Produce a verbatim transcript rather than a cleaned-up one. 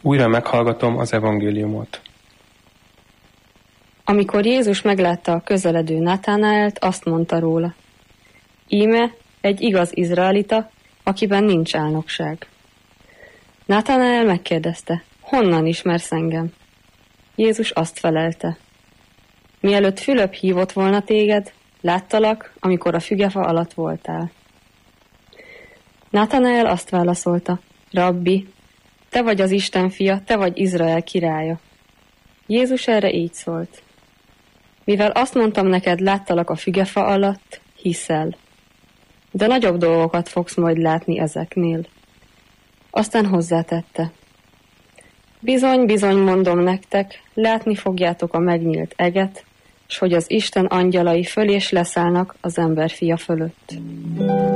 Újra meghallgatom az evangéliumot. Amikor Jézus meglátta a közeledő Nathanaelt, azt mondta róla: íme egy igaz izraelita, akiben nincs álnokság. Nathanael megkérdezte: honnan ismersz engem? Jézus azt felelte: mielőtt Fülöp hívott volna téged, láttalak, amikor a fügefa alatt voltál. Nathanael azt válaszolta: Rabbi, te vagy az Isten fia, te vagy Izrael királya. Jézus erre így szólt: mivel azt mondtam neked, láttalak a fügefa alatt, hiszel. De nagyobb dolgokat fogsz majd látni ezeknél. Aztán hozzátette: bizony, bizony mondom nektek, látni fogjátok a megnyílt eget, s hogy az Isten angyalai föl és leszállnak az ember fia fölött.